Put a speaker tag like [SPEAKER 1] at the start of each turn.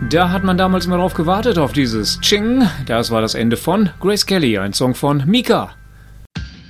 [SPEAKER 1] Da hat man damals mal drauf gewartet, auf dieses Ching. Das war das Ende von Grace Kelly, ein Song von Mika.